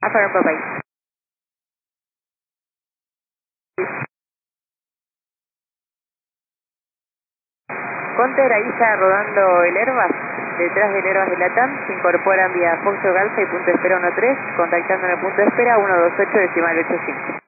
Affirm, bye bye. Conter, ahí está rodando el Airbus. Detrás del Airbus de Latam se incorporan vía Foxtrot Alpha y punto de espera 13, contactando en el punto de espera 128.85.